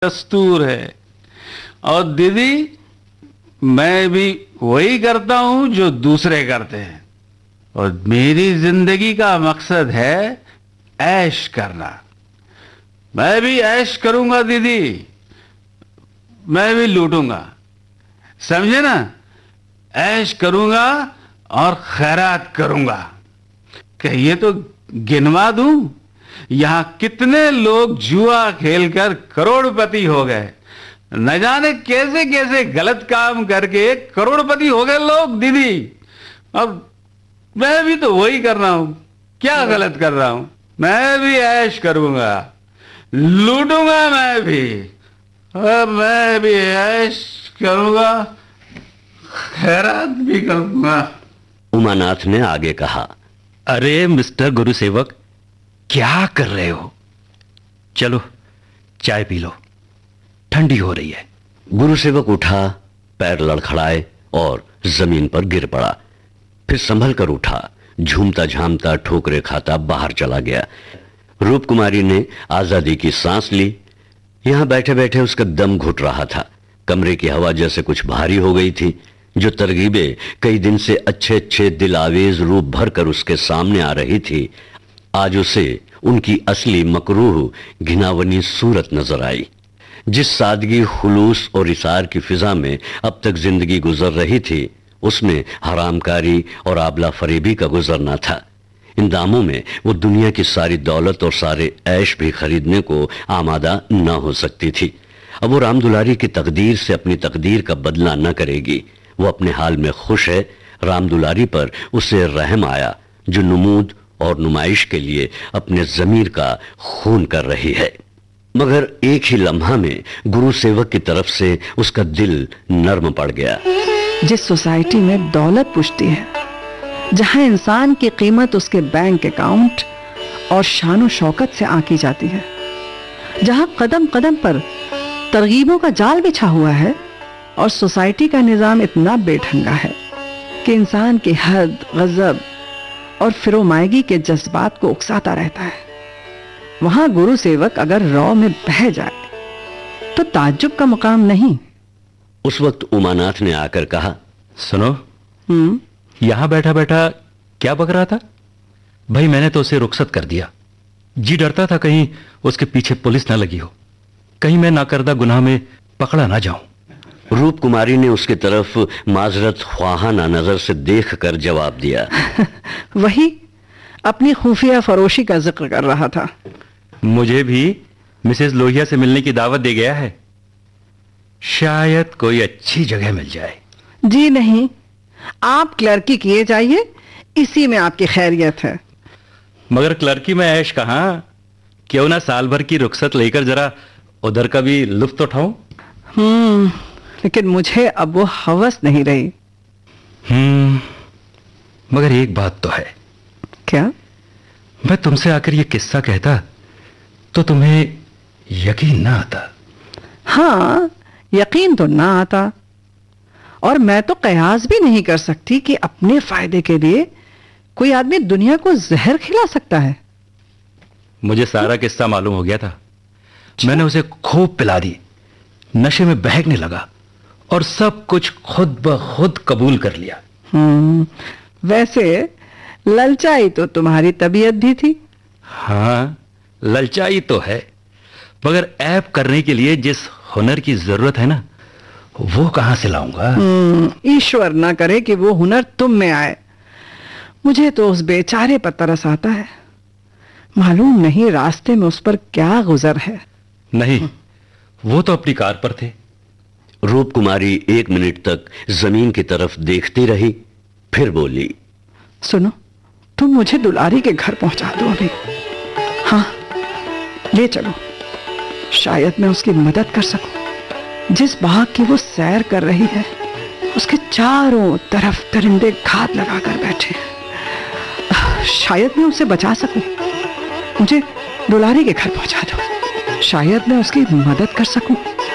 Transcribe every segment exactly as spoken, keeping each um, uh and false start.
दस्तूर है। और दीदी, मैं भी वही करता हूं जो दूसरे करते हैं, और मेरी जिंदगी का मकसद है ऐश करना। मैं भी ऐश करूंगा दीदी, मैं भी लूटूंगा, समझे ना? ऐश करूंगा और खैरात करूंगा। कहिए तो गिनवा दूं, यहां कितने लोग जुआ खेलकर करोड़पति हो गए। न जाने कैसे कैसे गलत काम करके करोड़पति हो गए लोग दीदी। अब मैं भी तो वही कर रहा हूं। क्या गलत कर रहा हूं? मैं भी ऐश करूंगा, लूटूंगा मैं भी। अब मैं भी ऐश करूंगा, खैरात भी करूंगा। उमानाथ ने आगे कहा, अरे मिस्टर गुरुसेवक, क्या कर रहे हो? चलो चाय पी लो, ठंडी हो रही है। गुरुसेवक उठा, पैर लड़खड़ाए और जमीन पर गिर पड़ा। फिर संभल कर उठा, झूमता झामता ठोकरे खाता बाहर चला गया। रूप कुमारी ने आजादी की सांस ली। यहां बैठे बैठे उसका दम घुट रहा था। कमरे की हवा जैसे कुछ भारी हो गई थी। जो तरगीबें कई दिन से अच्छे अच्छे दिल आवेज रूप भर कर उसके सामने आ रही थी, आज उसे उनकी असली मकरूह घिनावनी सूरत नजर आई। जिस सादगी, खुलूस और इसार की फिजा में अब तक जिंदगी गुजर रही थी, उसमें हरामकारी और आबला फरेबी का गुजरना था। इन दामों में वो दुनिया की सारी दौलत और सारे ऐश भी खरीदने को आमादा न हो सकती थी। अब वो रामदुलारी की तकदीर से अपनी तकदीर का बदला न करेगी। वो अपने हाल में खुश है। रामदुलारी पर उसे रहम आया, जो नुमूद और नुमाइश के लिए अपने जमीर का खून कर रही है। मगर एक ही लम्हा में गुरु सेवक की तरफ से उसका दिल नर्म पड़ गया। जिस सोसाइटी में दौलत पुछती है, जहां इंसान की कीमत उसके बैंक अकाउंट और शान शौकत से आंकी जाती है, जहां कदम कदम पर तरगीबों का जाल बिछा हुआ है और सोसाइटी का निजाम इतना बेढंगा है कि इंसान की हद, गजब और फिरोमायगी के जज्बात को उकसाता रहता है, वहां गुरु सेवक अगर रौ में बह जाए तो ताज्जुब का मुकाम नहीं। उस वक्त उमानाथ ने आकर कहा, सुनो, हम्म यहां बैठा बैठा क्या बक रहा था? भाई मैंने तो उसे रुखसत कर दिया। जी डरता था कहीं उसके पीछे पुलिस ना लगी हो, कहीं मैं नाकर्दा गुनाह में पकड़ा ना जाऊं। रूप कुमारी ने उसकी तरफ माजरत ख्वाहाना नजर से देखकर जवाब दिया, वही अपनी खुफिया फरोशी का जिक्र कर रहा था। मुझे भी मिसेस लोहिया से मिलने की दावत दे गया है। शायद कोई अच्छी जगह मिल जाए। जी नहीं, आप क्लर्की किए जाइए, इसी में आपकी खैरियत है। मगर क्लर्की में ऐश कहां? क्यों ना साल भर की रुखसत लेकर जरा उधर का भी लुत्फ उठाऊं। हम्म लेकिन मुझे अब वो हवस नहीं रही। हम्म मगर एक बात तो है। क्या? मैं तुमसे आकर ये किस्सा कहता तो तुम्हें यकीन ना आता। हाँ, यकीन तो ना आता, और मैं तो कयास भी नहीं कर सकती कि अपने फायदे के लिए कोई आदमी दुनिया को जहर खिला सकता है। मुझे सारा किस्सा मालूम हो गया था। मैंने उसे खूब पिला दी, नशे में बहकने लगा और सब कुछ खुद ब खुद कबूल कर लिया। हम्म वैसे ललचाई तो तुम्हारी तबीयत भी थी। हाँ, ललचाई तो है, मगर ऐब करने के लिए जिस हुनर की जरूरत है ना, वो कहां से लाऊंगा? ईश्वर ना करे कि वो हुनर तुम में आए। मुझे तो उस बेचारे पर तरस आता है। मालूम नहीं रास्ते में उस पर क्या गुजर है। नहीं, वो तो अपनी कार पर थे। रूप कुमारी एक मिनट तक जमीन की तरफ देखती रही, फिर बोली, सुनो, तुम मुझे दुलारी के घर पहुंचा दो अभी। हाँ, ले चलो, शायद मैं उसकी मदद कर सकूं। जिस बाग की वो सैर कर रही है, उसके चारों तरफ परिंदे घात लगाकर बैठे हैं। शायद मैं उसे बचा सकूं। मुझे दुलारी के घर पहुंचा दो, शायद मैं उसकी मदद कर सकूं।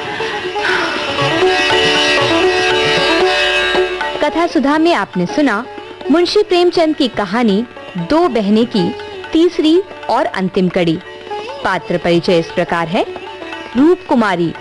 कथा सुधा में आपने सुना मुंशी प्रेमचंद की कहानी दो बहनें की तीसरी और अंतिम कड़ी। पात्र परिचय इस प्रकार है। रूप कुमारी